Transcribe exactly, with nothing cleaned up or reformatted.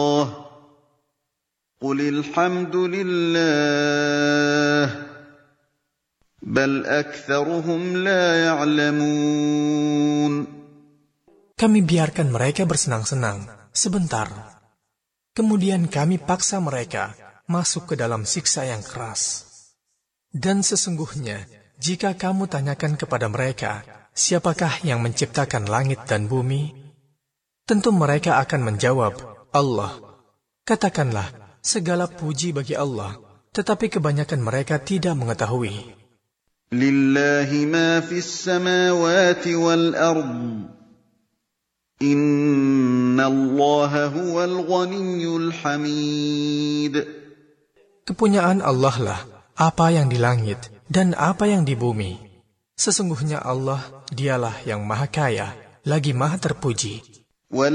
Qulil hamdulillah bal aktsaruhum la ya'lamun. Kami biarkan mereka bersenang-senang sebentar. Kemudian kami paksa mereka masuk ke dalam siksa yang keras. Dan sesungguhnya, jika kamu tanyakan kepada mereka, siapakah yang menciptakan langit dan bumi? Tentu mereka akan menjawab, Allah. Katakanlah, segala puji bagi Allah, tetapi kebanyakan mereka tidak mengetahui. Lillahi ma fis samawati wal ard. Inna Allaha huwal ghaniyyul hamid. Kepunyaan Allah lah apa yang di langit dan apa yang di bumi. Sesungguhnya Allah, dialah yang maha kaya, lagi maha terpuji.